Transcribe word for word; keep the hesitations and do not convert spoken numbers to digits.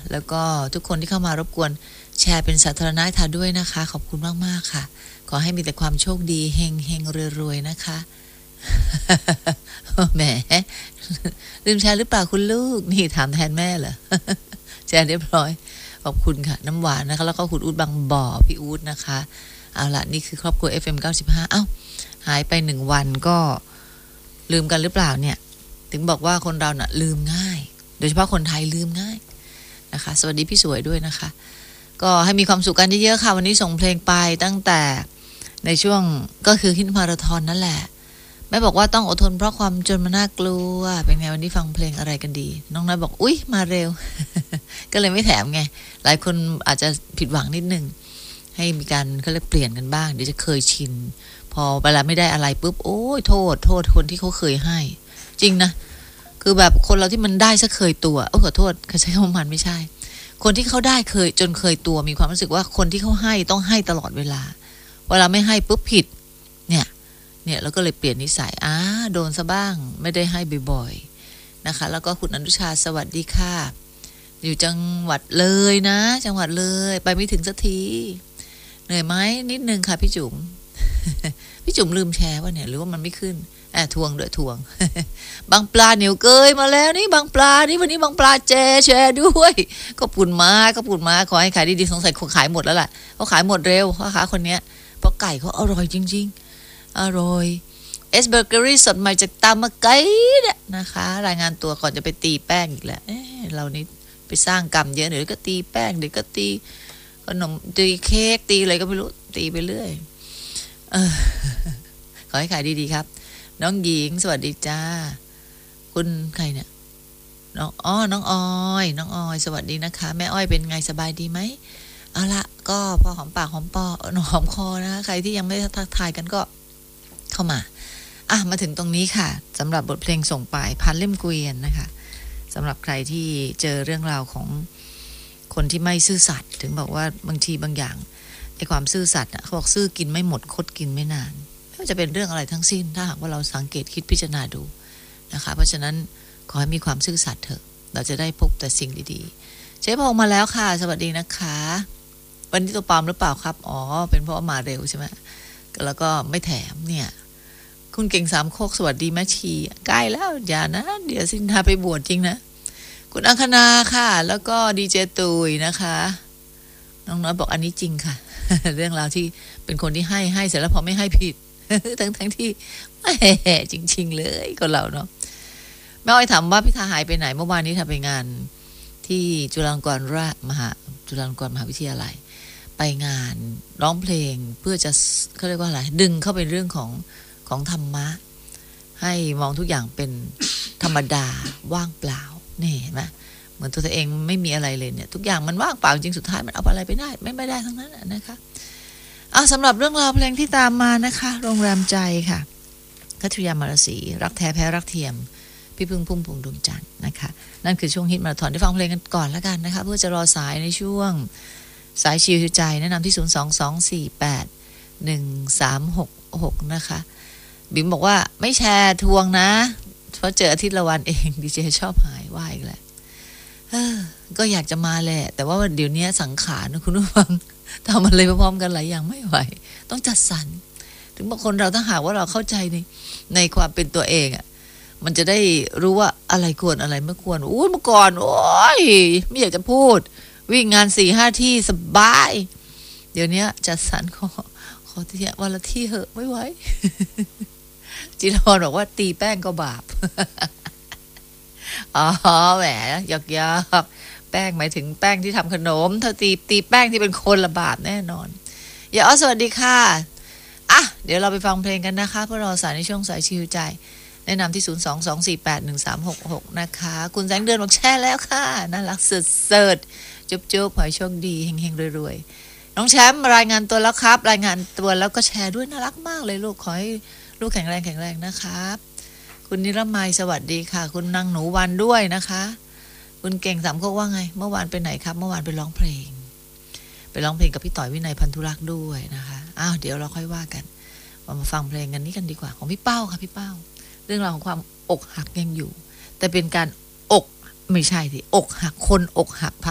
แล้วก็ทุกคนที่เข้ามารบกวนแชร์เป็นสาธารณะทาด้วยนะคะขอบคุณมากๆค่ะขอให้มีแต่ความโชคดีเฮงเฮงรวยๆนะคะแหมลืมแชร์หรือเปล่าคุณลูกนี่ถามแทนแม่เหรอแชร์เรียบร้อยขอบคุณค่ะน้ำหวานนะคะแล้วก็คุณอู๊ดบางบ่อพี่อู๊ดนะคะเอาละนี่คือครอบครัว เอฟ เอ็ม เก้าสิบห้าเอ้าหายไปหนึ่งวันก็ลืมกันหรือเปล่าเนี่ยถึงบอกว่าคนเราน่ะลืมง่ายโดยเฉพาะคนไทยลืมง่ายนะคะสวัสดีพี่สวยด้วยนะคะก็ให้มีความสุขกันเยอะๆค่ะวันนี้ส่งเพลงไปตั้งแต่ในช่วงก็คือฮิตมาราธอนนั่นแหละแม่บอกว่าต้องอดทนเพราะความจนมันน่ากลัวเป็นไงวันนี้ฟังเพลงอะไรกันดีน้องน้อยบอกอุ๊ยมาเร็ว ก็เลยไม่แถมไงหลายคนอาจจะผิดหวังนิดนึงให้มีการเขาเรียกเปลี่ยนกันบ้างเดี๋ยวจะเคยชินพอเวลาไม่ได้อะไรปุ๊บโอ้ยโทษโทษคนที่เขาเคยให้จริงนะคือแบบคนเราที่มันได้ซะเคยตัวโอ้ขอโทษเขาใช้คำมันไม่ใช่คนที่เขาได้เคยจนเคยตัวมีความรู้สึกว่าคนที่เขาให้ต้องให้ตลอดเวลาเวลาไม่ให้ปุ๊บผิดเนี่ยเนี่ยแล้วก็เลยเปลี่ยนนิสัยอ้าโดนซะบ้างไม่ได้ให้บ่อยๆนะคะแล้วก็คุณอนุชาสวัสดีค่ะอยู่จังหวัดเลยนะจังหวัดเลยไปไม่ถึงสักทีเหนื่อยไหมนิดนึงค่ะพี่จุ๋ม พี่จุ๋มลืมแชร์ว่าเนี่ยหรือว่ามันไม่ขึ้นแอบทวงเดือดทวง บางปลาเหนียวเกยมาแล้วนี่บางปลานี่วันนี้บางปลาแจแชร์ด้วยก็ปุ่นมาก็ปุ่นมาขอให้ขายดีๆสงสัยขายหมดแล้วล่ะเขาขายหมดเร็วพ่อค้าคนเนี้ยเพราะไก่เขาอร่อยจริงๆอร่อยเอสเบเกอรี่สดใหม่จากตามมาไก่เนี่ยนะคะรายงานตัวก่อนจะไปตีแป้งอีกแล้วเอ๊ะเรานี่ไปสร้างกรรมเยอะเดี๋ยวก็ตีแป้งเดี๋ยวก็ตีขนมตีเค้กตีอะไรก็ไม่รู้ตีไปเรื่อยเออขอให้ขายดีๆครับน้องหญิงสวัสดีจ้าคุณใครเนี่ยน้องอ้อน้องออยน้องออยสวัสดีนะคะแม่อ้อยเป็นไงสบายดีไหมเอาละก็พอหอมปากหอมปอหอมคอนะใครที่ยังไม่ทักทายกันก็เข้ามาอ่ะมาถึงตรงนี้ค่ะสำหรับบทเพลงส่งไปพันเล่มเกวียนนะคะสำหรับใครที่เจอเรื่องราวของคนที่ไม่ซื่อสัตย์ถึงบอกว่าบางทีบางอย่างไอ้ความซื่อสัตย์เขาบอกซื่อกินไม่หมดคดกินไม่นานไม่ว่าจะเป็นเรื่องอะไรทั้งสิ้นถ้าหากว่าเราสังเกตคิดพิจารณาดูนะคะเพราะฉะนั้นขอให้มีความซื่อสัตย์เถอะเราจะได้พบแต่สิ่งดีๆเจ๊พงมาแล้วค่ะสวัสดีนะคะวันนี้ตัวปลอมหรือเปล่าครับอ๋อเป็นเพราะมาเร็วใช่ไหมแล้วก็ไม่แถมเนี่ยคุณเก่งสามโคกสวัสดีแม่ชีใกล้แล้วอย่านะเดี๋ยวสินทาไปบวชจริงนะคุณอังคณาค่ะแล้วก็ดีเจตุยนะคะน้องน้อยบอกอันนี้จริงค่ะ เรื่องราวที่เป็นคนที่ให้ให้เสร็จแล้วพอไม่ให้ผิด ทั้งทั้งที่แหมจริงๆเลยคนเราเนาะแม่อ้อยถามว่าพี่ทาหายไปไหนเมื่อวานนี้ทาไปงานที่จุฬาลงกรณราชมหาจุฬาลงกรณ์มหาวิทยาลัยไปงานร้องเพลงเพื่อจะเขาเรียกว่าอะไรดึงเข้าไปเรื่องของของธรรมะให้มองทุกอย่างเป็นธรรมดาว่างเปล่านี่เห็นไหมเหมือนตัวเองไม่มีอะไรเลยเนี่ยทุกอย่างมันว่างเปล่าจริงสุดท้ายมันเอาอะไรไปได้ไม่ไม่ได้ทั้งนั้นนะคะอ่ะสำหรับเรื่องราวเพลงที่ตามมานะคะโรงแรมใจค่ะคัทริยามารสีรักแท้แพ้รักเทียมพี่พึ่งพุ่มพวงดวงจันทร์นะคะนั่นคือช่วงฮิตมาราธอนได้ฟังเพลงกันก่อนแล้วกันนะคะเพื่อจะรอสายในช่วงสายชิวใจแนะนำที่ศูนย์ สอง สอง สี่ แปด หนึ่ง สาม หก หกนะคะบิ๊มบอกว่าไม่แชร์ทวงนะเพราะเจออาทิตย์ละวันเองดีเจชอบหายว่าอีกแหละก็อยากจะมาแหละแต่ว่าเดี๋ยวนี้สังขารนะคุณผู้ฟังทำอะไรพร้อมๆกันหลายอย่างไม่ไหวต้องจัดสรรถึงบางคนเราถ้าหากว่าเราเข้าใจในในความเป็นตัวเองอ่ะมันจะได้รู้ว่าอะไรควรอะไรไม่ควรอู้เมื่อก่อนโอ้ยไม่อยากจะพูดวิ่งงานสี่ห้าที่สบายเดี๋ยวนี้จัดสรรขอขอที่วันละที่เหอะไม่ไหว จิรพรบอกว่าตีแป้งก็บาป อ๋อแหมหยอกยอกแป้งหมายถึงแป้งที่ทำขนมถ้าตีตีแป้งที่เป็นคนละบาปแน่นอนอย่าอ้อสวัสดีค่ะอ่ะเดี๋ยวเราไปฟังเพลงกันนะคะเพื่อรอสายในช่วงสายชิวใจแนะนำที่ศูนย์ สอง สอง สี่ แปด หนึ่ง สาม หก หกนะคะคุณแสงเดือนบอกแช่แล้วค่ะน่ารักสุดเสิร์ชจุ๊บจุ๊บขอให้โชคดีเฮงๆรวยๆน้องแชมป์รายงานตัวแล้วครับรายงานตัวแล้วก็แชร์ด้วยน่ารักมากเลยลูกขอให้ลูกแข็งแรงแข็งแรงนะครับคุณนิรมัยสวัสดีค่ะคุณนางหนูวันด้วยนะคะคุณเก่งสามโคกว่าไงเมื่อวานไปไหนครับเมื่อวานไปร้องเพลงไปร้องเพลงกับพี่ต่อยวินัยพันธุรักษ์ด้วยนะคะอ้าวเดี๋ยวเราค่อยว่ากันมาฟังเพลงกันนี้กันดีกว่าของพี่เป้าค่ะพี่เป้าเรื่องราวของความอกหักยังอยู่แต่เป็นการอกไม่ใช่สิอกหักคนอกหักพัก